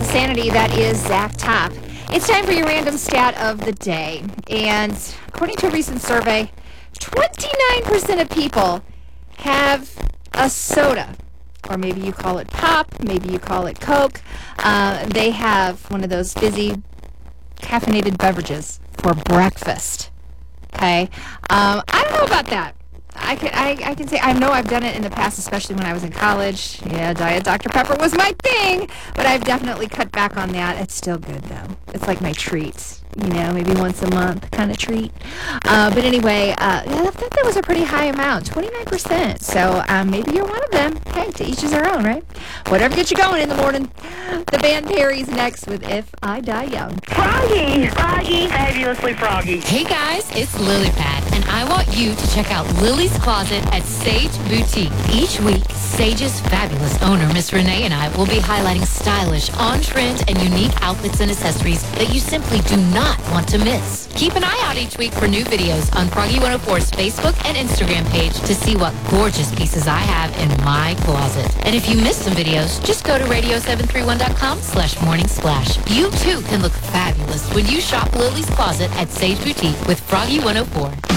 insanity that is Zach Top. It's time for your random stat of the day. And according to a recent survey, 29% of people have a soda. Or maybe you call it pop, maybe you call it Coke. They have one of those fizzy, caffeinated beverages for breakfast. Okay? I don't know about that. I can say I know I've done it in the past, especially when I was in college. Yeah, Diet Dr. Pepper was my thing, but I've definitely cut back on that. It's still good, though. It's like my treat. Maybe once a month kind of treat. But anyway, I thought that was a pretty high amount, 29%. So maybe you're one of them. Hey, to each his their own, right? Whatever gets you going in the morning. The band Perry's next with If I Die Young. Froggy, fabulously froggy. Hey guys, it's Lily Pad, and I want you to check out Lily's Closet at Sage Boutique. Each week, Sage's fabulous owner, Miss Renee, and I will be highlighting stylish, on-trend, and unique outfits and accessories that you simply do not want to miss. Keep an eye out each week for new videos on Froggy 104's Facebook and Instagram page to see what gorgeous pieces I have in my closet. And if you missed some videos, just go to radio731.com/morning splash. You too can look fabulous when you shop Lily's Closet at Sage Boutique with Froggy 104.